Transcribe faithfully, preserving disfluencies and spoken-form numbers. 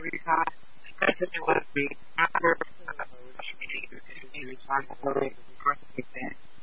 every time, especially with the number of meetings that you talk about it,